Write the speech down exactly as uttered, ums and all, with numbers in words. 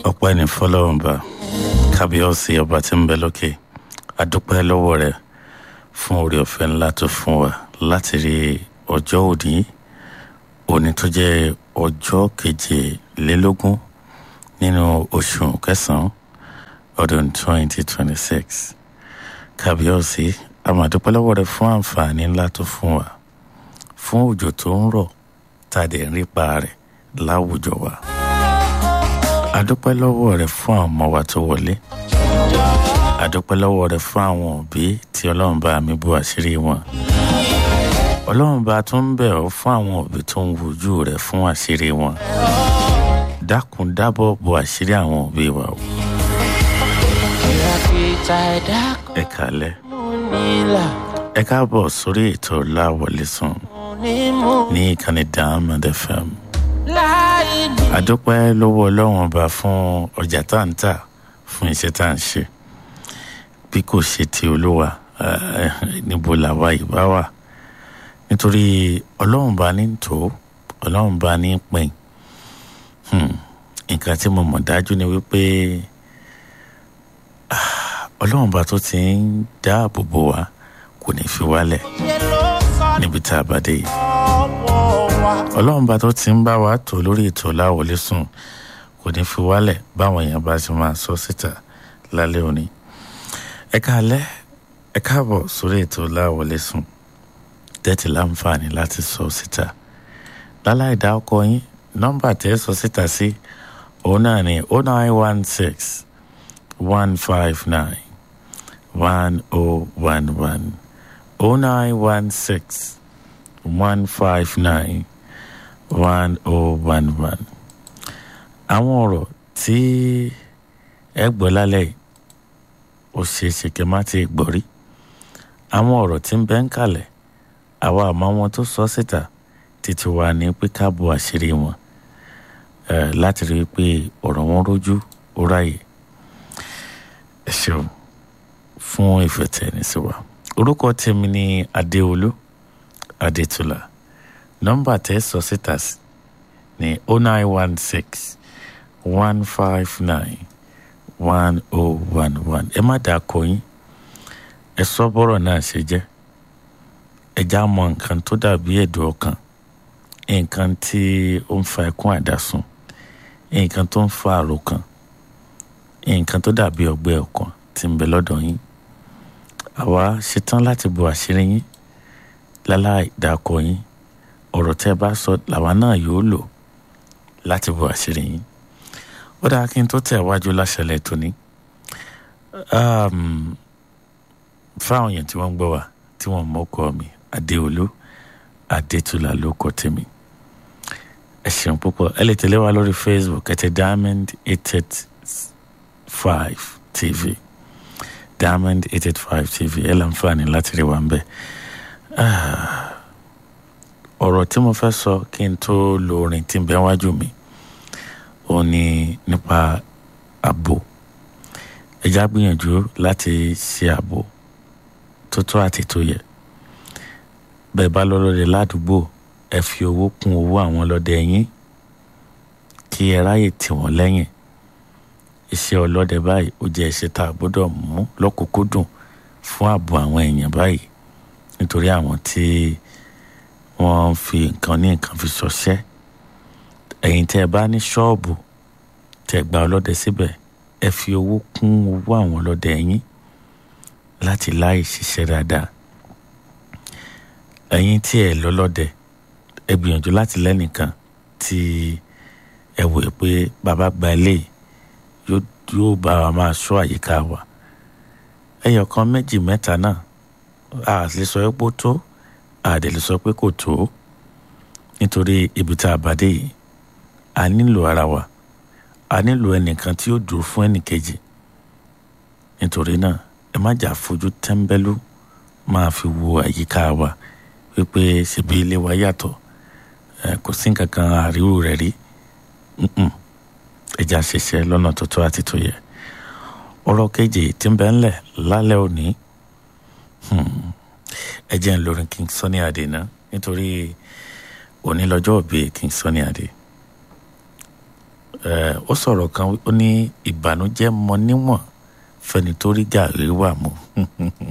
ọpẹ́ ní fọ́lọ́run bá kábíyèsí ọba tí ń bẹ lókè adúpẹ́ lọ́wọ́ rẹ̀ fún oore ọ̀fẹ́ ńlá tó fún wa láti rí ọjọ́ òní òní tó jẹ́ ọjọ́ kejìlélógún nínú oṣù kẹsàn-án ọdún twenty twenty six kábíyèsí a máa dúpẹ́ lọ́wọ́ rẹ̀ fún àǹfààní ńlá tó fún wa fún òjò tó ń rọ̀ tá a dẹ̀ ń rí pa rẹ̀ láwùjọ wa. Adúpẹ́ lọ́wọ́ rẹ̀ fún àwọn ọmọ wa tó wọlé. Adúpẹ́ lọ́wọ́ rẹ̀ fún àwọn òbí tí Ọlọ́run bá mi bò àṣírí wọn. Ọlọ́run bá tún ń bẹ̀ ọ́ fún àwọn òbí tó ń wojú rẹ̀ fún àṣírí wọn. Dákun dábọ̀ bò àṣírí àwọn òbí wa o. Ẹ kálẹ́. Ẹ káàbọ̀ sórí ètò Láwọlé Sùn ní ìkànnì Diamond F M. Adúpẹ́ lọ́wọ́ Ọlọ́run ọba fún ọjà tá ń tà fún iṣẹ́ tá ń ṣe bí kò ṣe ti Olúwa níbo làwa ìbá wà nítorí Ọlọ́run bá ní tó Ọlọ́run bá ní pín nǹkan tí mo mọ̀ dájú ni wípé Ọlọ́run bá tó ti ń dáàbò bò wá kò ní fi wálẹ̀ níbi tá a bá dé yìí. Ọlọ́run bá tó ti ń bá wa tó lórí ètò Láwọlé Sùn kò ní fi wálẹ̀ báwọn èèyàn bá ti máa sọ síta lálẹ́ òní. Ẹ káalẹ́ ẹ káàbọ̀ sórí ètò Láwọlé Sùn tẹ́tí láǹfààní láti sọ síta láláì dá ọkọ yín nọ́mbà tẹ́ sọ síta sí òun náà ní oh nine one six one five nine one oh one one oh nine one six one five nine one oh one one. Àwọn ọ̀rọ̀ tí ẹ gbọ́ lálẹ́ yìí ó ṣe é ṣe kẹ́ má ti gbọ́ rí. Àwọn ọ̀rọ̀ tí ń bẹ ń kalẹ̀ àwa àmọ́ wọn tó sọ síta títí wa ní pé ká bo àṣírí wọn láti rí i pé ọ̀rọ̀ wọn rójú ó ráyè. Ẹ ṣeun fún ìfẹ́ tẹ̀ní sí wa. Orúkọ tèmi ni Adéolú Adétúlà. Nọ́mbà tẹ́ sọ síta sí ní oh nine one six one five nine one oh one one. Ẹ má dà kọ yín. Ẹ sọ bọ́rọ̀ náà ṣe jẹ́. Ẹ já mọ nǹkan tó dàbí ẹ̀dùn ọkàn. Nǹkan tí ó ń fa ẹkún àdásùn. Nǹkan tó ń fa àròkàn. Nǹkan tó dàbí ọgbẹ́ ọkàn tí ń bẹ lọ́dọ̀ yín. Àwa ṣetán láti bo àṣírí yín láláì dákọ yín. Ọ̀rọ̀ tẹ́ bá sọ làwa náà yóò lò láti bo àṣírí yín. Ó dáa kí n tó tẹ̀ wájú láṣẹlẹ̀ tóní. Fáwọn èèyàn tí wọ́n ń gbọ́ wa tí wọ́n mọ́kọ mi Adéolú Adétúlà ló kọ tèmi. Ẹ ṣeun púpọ̀. Ẹ lè tẹ̀lé wa lórí Facebook ẹ tẹ Diamond eight eight five T V Diamond eight eight five T V. Ẹ láǹfààní láti rí wa ń bẹ̀. Ọ̀rọ̀ tí mo fẹ́ sọ kí n tó lo orin tí ń bẹ wájú mi òun ni nípa ààbò. Ẹ já gbìyànjú láti ṣe ààbò tó tó àti tó yẹ. Bẹ́ẹ̀ bá lọ́lọ́dẹ ládùúgbò ẹ fi owó kún owó àwọn ọlọ́dẹ yín kí ẹ ráyè tì wọ́n lẹ́yìn. Iṣẹ́ ọlọ́dẹ báyìí ó jẹ́ iṣẹ́ tá a gbọ́dọ̀ mú lọ́kùnkúndùn fún ààbò àwọn èèyàn báyìí nítorí àwọn tí wọ́n fi nǹkan ní nǹkan fi ṣọṣẹ́. Ẹ̀yin tẹ́ ẹ bá ní ṣọ́ọ̀bù tẹ́ gba ọlọ́dẹ síbẹ̀ ẹ fi owó kún owó àwọn ọlọ́dẹ yín láti láì ṣiṣẹ́ dáadáa. Ẹ̀yin tí ẹ lọ́lọ́dẹ ẹ gbìyànjú láti lẹ́nìkan tí ẹ wò pé bàbá gba ilé yóò bá wa máa ṣọ́ àyíká wa. Ẹyọ kan méjì mẹ́ta náà a lè sọ pé ó tó a dẹ̀ lè sọ pé kò tó nítorí ibi tá a bá dé yìí a nílò ara wa a nílò ẹnìkan tí ó dúró fún ẹnìkejì. Nítorí náà ẹ má jà fojú tẹ́ḿbẹ́lú máa fi wo àyíká wa wípé ṣebí ilé wa yàtọ̀ kò sí nǹkan kan àríwú rẹ̀ rí. Ẹ já ṣiṣẹ́ lọ́nà tó tó àti tó yẹ. Ọ̀rọ̀ kejì tí ń bẹ ńlẹ̀ lálẹ́ òní ẹ jẹ́ ń lórin King Sunny Adé náà nítorí òní lọ́jọ́ òbí King Sunny Adé. ẹ̀ ó sọ̀rọ̀ kan ó ní ìbànújẹ́ mọ níwọ̀n fẹni tó rí gàrí wà mú